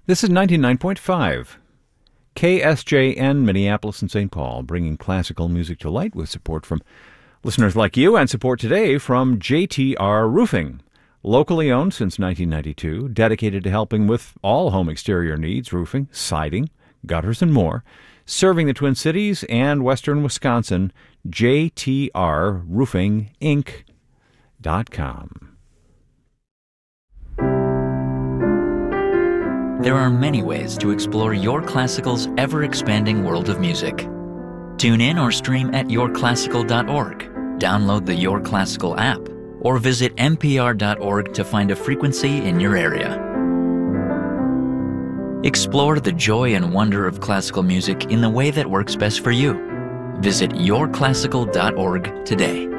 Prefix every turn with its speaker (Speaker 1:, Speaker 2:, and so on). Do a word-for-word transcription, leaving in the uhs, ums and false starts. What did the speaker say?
Speaker 1: This is ninety-nine point five. K S J N, Minneapolis and Saint Paul, bringing classical music to light with support from listeners like you and support today from J T R Roofing. Locally owned since nineteen ninety-two, dedicated to helping with all home exterior needs, roofing, siding, gutters, and more. Serving the Twin Cities and western Wisconsin, J T R Roofing Inc dot com.
Speaker 2: There are many ways to explore Your Classical's ever-expanding world of music. Tune in or stream at your classical dot org, download the Your Classical app, or visit n p r dot org to find a frequency in your area. Explore the joy and wonder of classical music in the way that works best for you. Visit your classical dot org today.